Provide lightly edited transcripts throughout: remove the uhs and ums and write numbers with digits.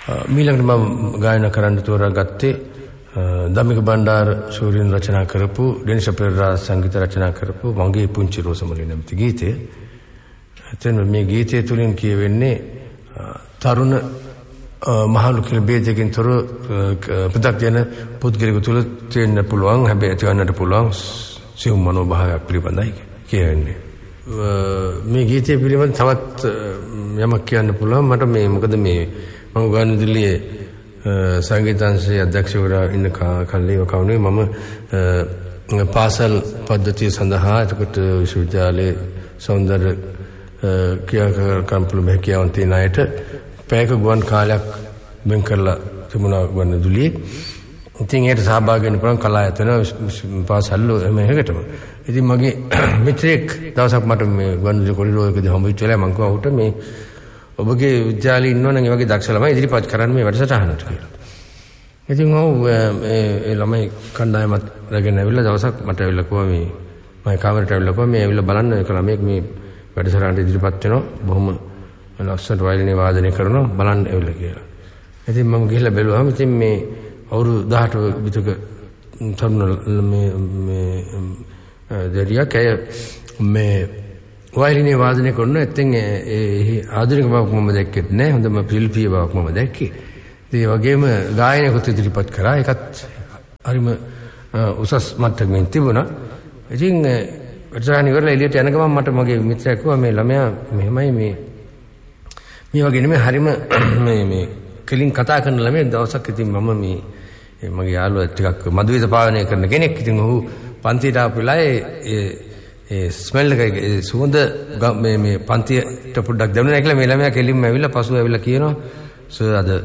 මීළඟට මම ගායනා කරන්න තෝරාගත්තේ දමික බණ්ඩාර ශූරින් රචනා කරපු ඩෙනිස් පෙරේරා සංගීත රචනා කරපු මගේ පුංචි රෝසමලි නැමැති ගීතය. එතන මේ ගීතය තුලින් කියවෙන්නේ තරුණ මහලු කියලා බේදකින් තොර පුදක්ජන පුද්ගලික තුල තියෙන්න පුළුවන් හැබැයි ඇතිවන්නට පුළුවන් සියුම් මනෝභාවයක් පිළිබඳයි කියන්නේ. මේ ගීතය පිළිබඳ තවත් යමක් කියන්න පුළුවන් මට මේ මොකද මේ මම ගානදිල්ලියේ සංගීතාංශයේ අධ්‍යක්ෂවරයා ඉන්න කල්ලි වකවුනේ මම පාසල් පද්ධතිය සඳහා එතකොට විශ්වවිද්‍යාලයේ සෞන්දර්ය ක්‍රියාකාරකම් හැකියාවන් තියෙන අයට පැයක ගුවන් කාලයක් වෙන් කරලා තිබුණා ගුවන්විදුලියේ. ඉතින් ඒකට සහභාගී වෙන්න පුළුවන් කලායතන පාසල් මේකටම. ඉතින් මගේ මිත්‍රෙක් දවසක් මට මේ ගුවන්විදුලි කොරිඩෝරයකදී හම්බෙච්ච වෙලාව මම කිව්වා උට මේ ඔබගේ විද්‍යාලයේ ඉන්නවනම් ඒ වගේ දක්ෂ ළමයි ඉදිරිපත් කරන්න මේ වැඩසටහනට කියලා. ඉතින් ඒ ළමයි කණ්ඩායමත් රැගෙන ඇවිල්ලා දවසක් මට ඇවිල්ලා කිව්වා මේ මම කාමරේට ඇවිල්ලා කිව්වා මේ ඇවිල්ලා බලන්න ඒක ළමයෙක් මේ වැඩසටහනට ඉදිරිපත් වෙනවා බොහොම ලස්සනට වයලිනේ වාදනය කරනවා බලන්න ඇවිල්ලා කියලා. ඉතින් මම ගිහිල්ලා බැලුවාම ඉතින් මේ අවුරුදු 18 විතර තරුණ මේ දෙරියක් අය මේ වයලිනේ වාදනය කරනවා. ඉතින් ඒ ආධුනික බවක් මම දැක්කේ නැහැ. හොඳම ශිල්පීය බවක් මම දැක්කේ. ඒ වගේම ගායනයකට ඉදිරිපත් කරා. ඒකත් හරිම උසස් මට්ටමකින් තිබුණා. ඉතින් වැඩසටහන ඉවරලා එළියට යන ගමන් මට මගේ මිත්‍රයෙක් කිව්වා මේ ළමයා මෙහෙමයි මේ වගේ නෙමෙයි හරිම මේ කෙලින් කතා කරන ළමයෙක්. දවසක් ඉතින් මම මේ මගේ යාළුවා ටිකක් මදුවේද පාලනය කරන කෙනෙක්. ඉතින් ඔහු පන්තියට ආපු වෙලාවේ ඒ ස්මෙල් එක සුවඳ මේ පන්තියට පොඩ්ඩක් දැනුණා කියලා මේ ළමයා කෙලින්ම ඇවිල්ලා පසුව ඇවිල්ලා කියනවා සර් අද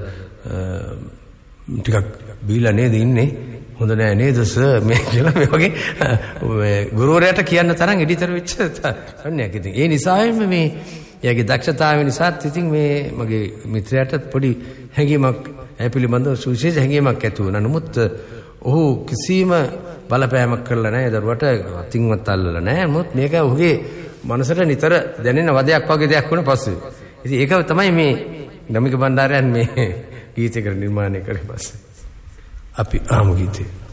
ටිකක් බීලා නේද ඉන්නේ හොඳ නෑ නේද සර් මේ කියලා මේ වගේ ගුරුවරයාට කියන්න තරම් එඩිතර වෙච්ච සම්ණයක්. ඉතින් ඒ නිසාම මේ එයාගේ දක්ෂතාවය නිසා ඉතින් මේ මගේ මිත්‍රයාට පොඩි හැඟීමක් ඒ පිළිබඳව සුවිශේෂ හැඟීමක් ඇති වුණා. නමුත් ඔහු කිසිම බලපෑමක් කරලා නැහැ දරුවට අතින්වත් අල්ලලා නැහැ. නමුත් මේක ඔහුගේ මනසට නිතර දැනෙන වදයක් වගේ දෙයක් වුණා පස්සේ. ඉතින් ඒක තමයි මේ දමික බණ්ඩාරයන් මේ ගීතයකට නිර්මාණය කරේ පස්සේ. අපි ආමු ගීතේ